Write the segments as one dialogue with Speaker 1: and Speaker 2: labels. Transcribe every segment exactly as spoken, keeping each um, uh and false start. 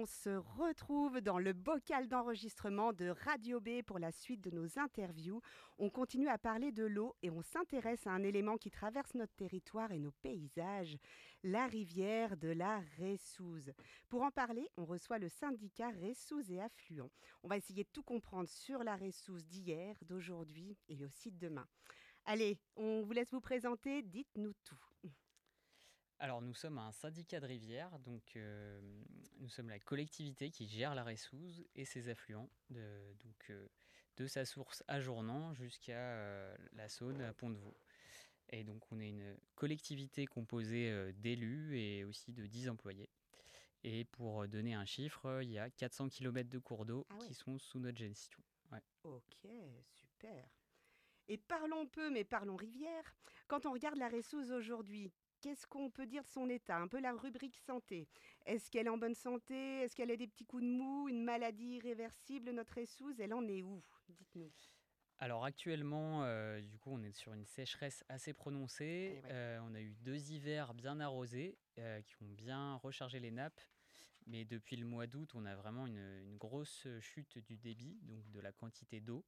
Speaker 1: on se retrouve dans le bocal d'enregistrement de Radio B pour la suite de nos interviews. On continue à parler de l'eau et on s'intéresse à un élément qui traverse notre territoire et nos paysages, la rivière de la Reyssouze. Pour en parler, on reçoit le syndicat Reyssouze et Affluents. On va essayer de tout comprendre sur la Reyssouze d'hier, d'aujourd'hui et aussi de demain. Allez, on vous laisse vous présenter, dites-nous tout.
Speaker 2: Alors nous sommes un syndicat de rivière, donc euh, nous sommes la collectivité qui gère la Reyssouze et ses affluents, de, donc, euh, de sa source à Journan jusqu'à euh, la Saône à Pont-de-Vaux. Et donc on est une collectivité composée euh, d'élus et aussi de dix employés. Et pour donner un chiffre, il y a quatre cents kilomètres de cours d'eau
Speaker 1: Ah ouais.
Speaker 2: qui sont sous notre gestion. Ouais.
Speaker 1: Ok, super. Et parlons peu, mais parlons rivière. Quand on regarde la Reyssouze aujourd'hui, qu'est-ce qu'on peut dire de son état? Un peu la rubrique santé. Est-ce qu'elle est en bonne santé? Est-ce qu'elle a des petits coups de mou? Une maladie irréversible, notre Reyssouze? Elle en est où? Dites-nous.
Speaker 2: Alors actuellement, euh, du coup, on est sur une sécheresse assez prononcée.
Speaker 1: Eh ouais.
Speaker 2: Euh, on a eu deux hivers bien arrosés euh, qui ont bien rechargé les nappes. Mais depuis le mois d'août, on a vraiment une, une grosse chute du débit, donc de la quantité d'eau.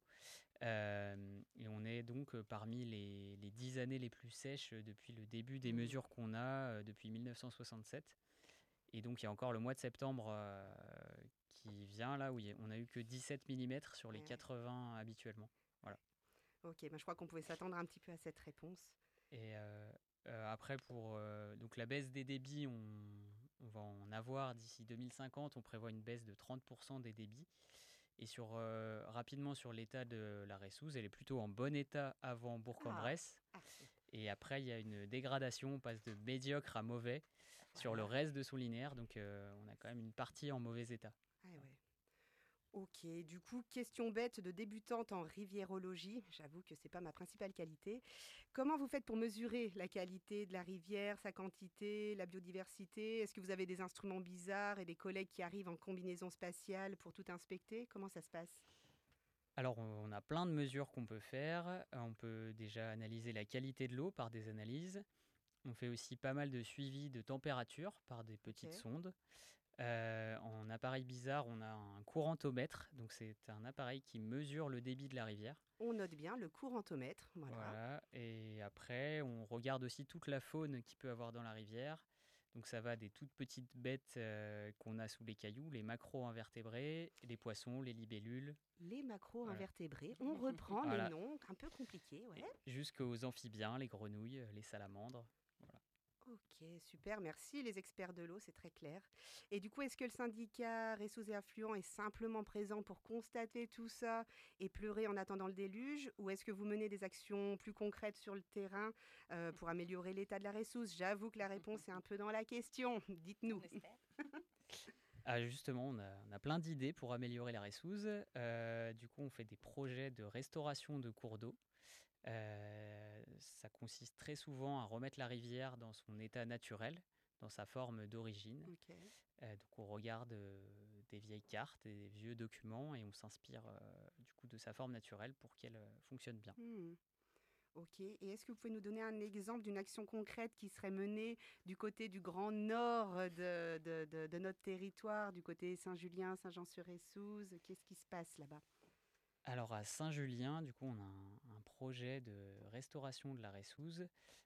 Speaker 2: Euh, et on est donc parmi les, les dix années les plus sèches depuis le début des
Speaker 1: Mmh.
Speaker 2: mesures qu'on a euh, depuis mille neuf cent soixante-sept. Et donc il y a encore le mois de septembre euh, qui vient là où il y a- on a eu que dix-sept millimètres sur les
Speaker 1: Eh ouais.
Speaker 2: quatre-vingts habituellement. Voilà.
Speaker 1: Ok, ben je crois qu'on pouvait s'attendre un petit peu à cette réponse.
Speaker 2: Et euh, euh, après, pour euh, donc la baisse des débits, on, on va en avoir d'ici deux mille cinquante. On prévoit une baisse de trente pour cent des débits. Et sur, euh, rapidement sur l'état de la Reyssouze, elle est plutôt en bon état avant
Speaker 1: Ah,
Speaker 2: Bourg-en-Bresse.
Speaker 1: ah oui.
Speaker 2: Et après, il y a une dégradation, on passe de médiocre à mauvais sur le
Speaker 1: Voilà.
Speaker 2: reste de son linéaire. Donc euh, on a quand même une partie en mauvais état.
Speaker 1: Ah ouais. Ok, du coup, question bête de débutante en riviérologie. J'avoue que c'est pas ma principale qualité. Comment vous faites pour mesurer la qualité de la rivière, sa quantité, la biodiversité? Est-ce que vous avez des instruments bizarres et des collègues qui arrivent en combinaison spatiale pour tout inspecter? Comment ça se passe?
Speaker 2: Alors, on a plein de mesures qu'on peut faire. Euh, On peut déjà analyser la qualité de l'eau par des analyses. On fait aussi pas mal de suivi de température par des petites
Speaker 1: Ok.
Speaker 2: sondes. Euh, en appareil bizarre, on a un courantomètre. Donc, c'est un appareil qui mesure le débit de la rivière.
Speaker 1: On note bien le courantomètre. Voilà.
Speaker 2: Voilà. Et après, on regarde aussi toute la faune qu'il peut avoir dans la rivière. Donc, ça va des toutes petites bêtes euh, qu'on a sous les cailloux, les macro-invertébrés, les poissons, les libellules.
Speaker 1: Les
Speaker 2: Voilà.
Speaker 1: macro-invertébrés. On reprend les
Speaker 2: Voilà.
Speaker 1: noms, un peu compliqués, ouais.
Speaker 2: Et jusqu'aux amphibiens, les grenouilles, les salamandres. Voilà.
Speaker 1: Ok, super, merci les experts de l'eau, c'est très clair. Et du coup, est-ce que le syndicat Reyssouze et Affluents est simplement présent pour constater tout ça et pleurer en attendant le déluge? Ou est-ce que vous menez des actions plus concrètes sur le terrain euh, pour améliorer l'état de la Reyssouze? J'avoue que la réponse est un peu dans la question, dites-nous.
Speaker 3: On espère.
Speaker 2: Ah, justement, on a, on a plein d'idées pour améliorer la Reyssouze. Euh, du coup, on fait des projets de restauration de cours d'eau. Euh, ça consiste très souvent à remettre la rivière dans son état naturel, dans sa forme d'origine.
Speaker 1: Ok.
Speaker 2: Euh, donc, on regarde euh, des vieilles cartes et des vieux documents et on s'inspire euh, du coup de sa forme naturelle pour qu'elle euh, fonctionne bien.
Speaker 1: Hmm. Ok, et est-ce que vous pouvez nous donner un exemple d'une action concrète qui serait menée du côté du grand nord de, de- de- de notre territoire, du côté Saint-Julien, Saint-Jean-sur-Reyssouze? Qu'est-ce qui se passe là-bas?
Speaker 2: Alors à Saint-Julien, du coup, on a un, un projet de restauration de la Reyssouze.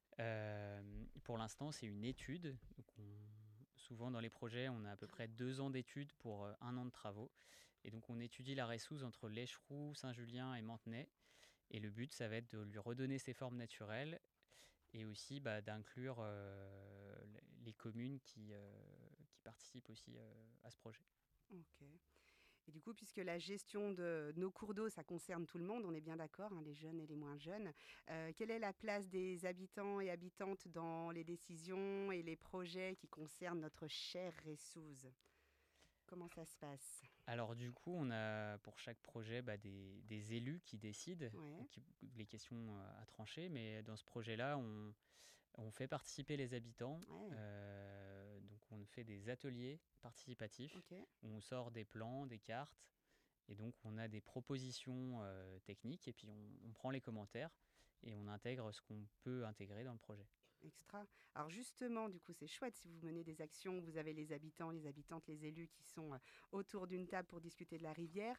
Speaker 2: Euh, pour l'instant, c'est une étude. Donc on- souvent dans les projets, on a à peu près deux ans d'études pour euh, un an de travaux. Et donc on étudie la Reyssouze entre l'Echeroux, Saint-Julien et Mantenay. Et le but, ça va être de lui redonner ses formes naturelles et aussi bah, d'inclure euh, les communes qui, euh, qui participent aussi euh, à ce projet.
Speaker 1: Ok. Et du coup, puisque la gestion de nos cours d'eau, ça concerne tout le monde, on est bien d'accord, hein, les jeunes et les moins jeunes, euh, quelle est la place des habitants et habitantes dans les décisions et les projets qui concernent notre chère Reyssouze? Comment ça se passe?
Speaker 2: Alors du coup, on a pour chaque projet bah, des, des élus qui décident
Speaker 1: Ouais,
Speaker 2: qui- les questions euh, à trancher, mais dans ce projet-là, on, on fait participer les habitants.
Speaker 1: ouais,
Speaker 2: Euh, donc on fait des ateliers participatifs
Speaker 1: ok.
Speaker 2: où on sort des plans, des cartes, et donc on a des propositions euh, techniques, et puis on, on prend les commentaires et on intègre ce qu'on peut intégrer dans le projet.
Speaker 1: Extra. Alors justement, du coup, c'est chouette si vous menez des actions, vous avez les habitants, les habitantes, les élus qui sont euh, autour d'une table pour discuter de la rivière.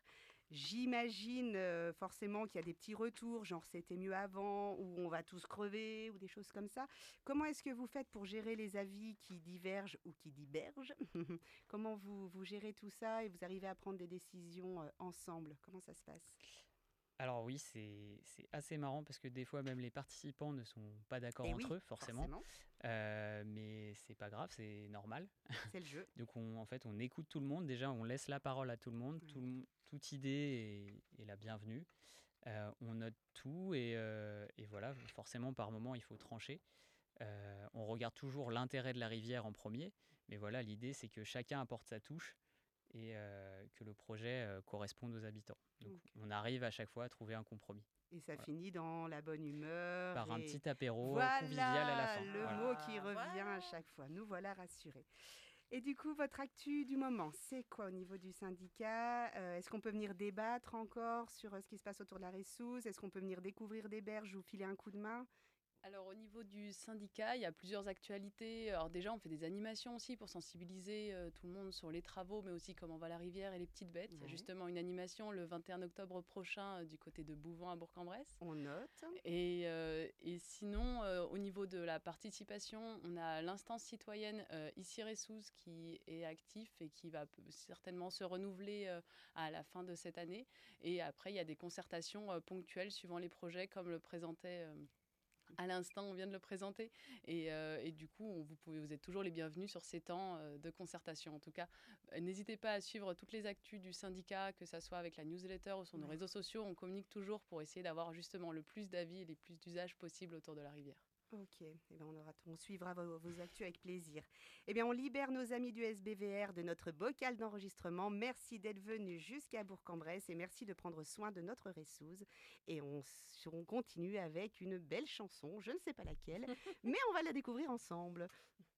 Speaker 1: J'imagine euh, forcément qu'il y a des petits retours, genre c'était mieux avant, ou on va tous crever, ou des choses comme ça. Comment est-ce que vous faites pour gérer les avis qui divergent ou qui divergent? Comment vous, vous gérez tout ça et vous arrivez à prendre des décisions euh, ensemble? Comment ça se passe?
Speaker 2: Alors oui, c'est c'est assez marrant parce que des fois même les participants ne sont pas d'accord
Speaker 1: Eh
Speaker 2: entre
Speaker 1: oui,
Speaker 2: eux, forcément.
Speaker 1: forcément,
Speaker 2: Euh, mais c'est pas grave, c'est normal.
Speaker 1: c'est le jeu.
Speaker 2: Donc on, en fait, on écoute tout le monde. Déjà, on laisse la parole à tout le monde. Tout
Speaker 1: Ouais.
Speaker 2: le m- toute idée est, est la bienvenue. Euh, on note tout et, euh, et voilà, forcément, par moment, il faut trancher. Euh, on regarde toujours l'intérêt de la rivière en premier. Mais voilà, l'idée, c'est que chacun apporte sa touche et euh, que le projet euh, corresponde aux habitants. Donc
Speaker 1: Ok.
Speaker 2: on arrive à chaque fois à trouver un compromis.
Speaker 1: Et ça
Speaker 2: Voilà.
Speaker 1: finit dans la bonne humeur
Speaker 2: Par un
Speaker 1: et
Speaker 2: petit apéro convivial à la
Speaker 1: voilà
Speaker 2: fin.
Speaker 1: le
Speaker 2: Voilà.
Speaker 1: mot qui
Speaker 3: Ah,
Speaker 1: revient à
Speaker 3: voilà.
Speaker 1: chaque fois. Nous voilà rassurés. Et du coup, votre actu du moment, c'est quoi au niveau du syndicat? Euh, Est-ce qu'on peut venir débattre encore sur euh, ce qui se passe autour de la Ressouze? Est-ce qu'on peut venir découvrir des berges ou filer un coup de main?
Speaker 3: Alors au niveau du syndicat, il y a plusieurs actualités. Alors déjà, on fait des animations aussi pour sensibiliser euh, tout le monde sur les travaux, mais aussi comment va la rivière et les petites bêtes. Il y a
Speaker 1: Ouais.
Speaker 3: justement une animation le vingt et un octobre prochain euh, du côté de Bouvant à Bourg-en-Bresse.
Speaker 1: On note.
Speaker 3: Et, euh, et sinon, euh, au niveau de la participation, on a l'instance citoyenne euh, ici Ressouze qui est actif et qui va p- certainement se renouveler euh, à la fin de cette année. Et après, il y a des concertations euh, ponctuelles suivant les projets, comme le présentait euh, à l'instant, on vient de le présenter. Et, euh, et du coup, on- vous, pouvez, vous êtes toujours les bienvenus sur ces temps euh, de concertation. En tout cas, euh, n'hésitez pas à suivre toutes les actus du syndicat, que ce soit avec la newsletter ou sur nos
Speaker 1: Ouais.
Speaker 3: réseaux sociaux. On communique toujours pour essayer d'avoir justement le plus d'avis et les plus d'usages possibles autour de la rivière.
Speaker 1: Ok, eh ben on, aura, on suivra vos, vos actus avec plaisir. Eh bien, on libère nos amis du S B V R de notre bocal d'enregistrement. Merci d'être venus jusqu'à Bourg-en-Bresse et merci de prendre soin de notre Ressouze. Et on, s- on continue avec une belle chanson, je ne sais pas laquelle, mais on va la découvrir ensemble.